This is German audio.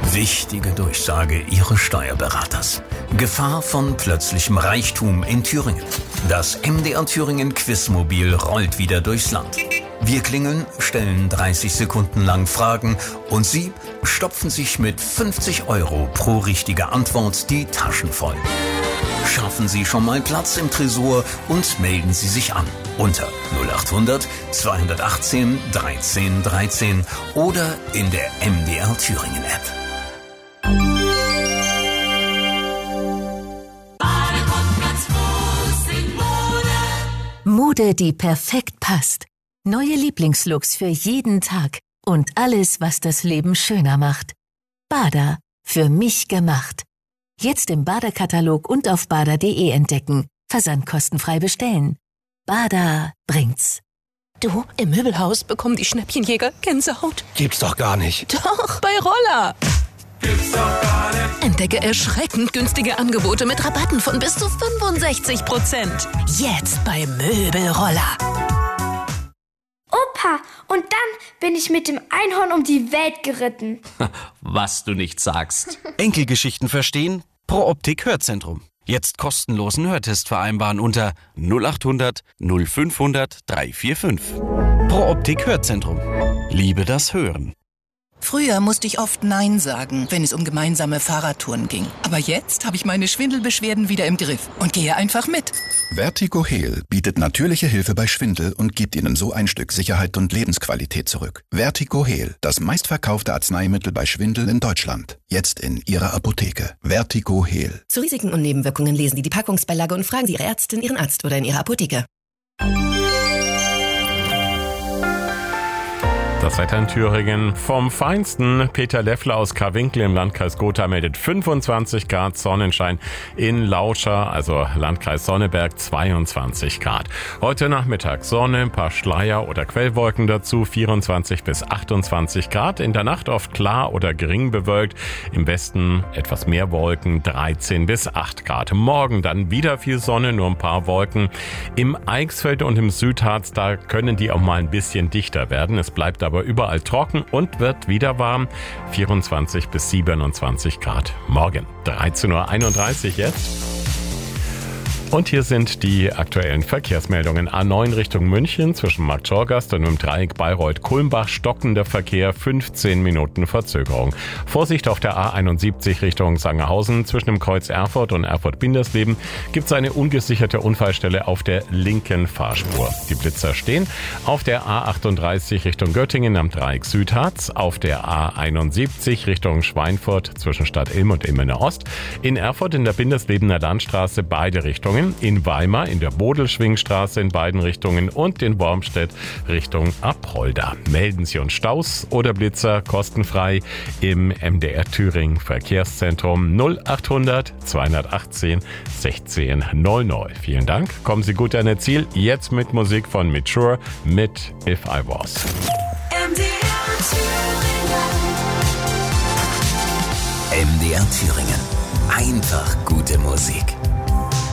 Wichtige Durchsage Ihres Steuerberaters. Gefahr von plötzlichem Reichtum in Thüringen. Das MDR Thüringen Quizmobil rollt wieder durchs Land. Wir klingeln, stellen 30 Sekunden lang Fragen und Sie stopfen sich mit 50 € pro richtige Antwort die Taschen voll. Schaffen Sie schon mal Platz im Tresor und melden Sie sich an unter 0800 218 13 13 oder in der MDR Thüringen App. Mode, die perfekt passt. Neue Lieblingslooks für jeden Tag und alles, was das Leben schöner macht. Bada, für mich gemacht. Jetzt im Bada-Katalog und auf bada.de entdecken. Versandkostenfrei bestellen. Bada bringt's. Du, im Möbelhaus bekommen die Schnäppchenjäger Gänsehaut. Gibt's doch gar nicht. Doch, bei Roller. Gibt's doch gar nicht. Entdecke erschreckend günstige Angebote mit Rabatten von bis zu 65%. Jetzt bei Möbelroller. Opa, und dann bin ich mit dem Einhorn um die Welt geritten. Was du nicht sagst. Enkelgeschichten verstehen? Pro Optik Hörzentrum. Jetzt kostenlosen Hörtest vereinbaren unter 0800 0500 345. Pro Optik Hörzentrum. Liebe das Hören. Früher musste ich oft Nein sagen, wenn es um gemeinsame Fahrradtouren ging. Aber jetzt habe ich meine Schwindelbeschwerden wieder im Griff und gehe einfach mit. Vertigo-Heal bietet natürliche Hilfe bei Schwindel und gibt Ihnen so ein Stück Sicherheit und Lebensqualität zurück. Vertigo-Heal, das meistverkaufte Arzneimittel bei Schwindel in Deutschland. Jetzt in Ihrer Apotheke. Vertigo-Heal. Zu Risiken und Nebenwirkungen lesen Sie die Packungsbeilage und fragen Sie Ihre Ärztin, Ihren Arzt oder in Ihrer Apotheke. Das Wetter in Thüringen vom Feinsten. Peter Leffler aus Karwinkel im Landkreis Gotha meldet 25 Grad Sonnenschein. In Lauscher, also Landkreis Sonneberg, 22 Grad. Heute Nachmittag Sonne, ein paar Schleier oder Quellwolken dazu, 24 bis 28 Grad. In der Nacht oft klar oder gering bewölkt. Im Westen etwas mehr Wolken, 13 bis 8 Grad. Morgen dann wieder viel Sonne, nur ein paar Wolken. Im Eichsfeld und im Südharz, da können die auch mal ein bisschen dichter werden. Es bleibt aber überall trocken und wird wieder warm. 24 bis 27 Grad. Morgen 13:31 Uhr jetzt. Und hier sind die aktuellen Verkehrsmeldungen. A9 Richtung München zwischen Marktschorgast und im Dreieck Bayreuth-Kulmbach stockender Verkehr, 15 Minuten Verzögerung. Vorsicht auf der A71 Richtung Sangerhausen zwischen dem Kreuz Erfurt und Erfurt-Bindersleben gibt es eine ungesicherte Unfallstelle auf der linken Fahrspur. Die Blitzer stehen auf der A38 Richtung Göttingen am Dreieck Südharz, auf der A71 Richtung Schweinfurt zwischen Stadt Ilm und Ilmenau Ost, in Erfurt in der Binderslebener Landstraße beide Richtungen, in Weimar in der Bodelschwingstraße in beiden Richtungen und in Wormstedt Richtung Apolda. Melden Sie uns Staus oder Blitzer kostenfrei im MDR Thüringen Verkehrszentrum 0800 218 16 00. Vielen Dank, kommen Sie gut an Ihr Ziel. Jetzt mit Musik von Mature mit If I Was. MDR Thüringen. Einfach gute Musik.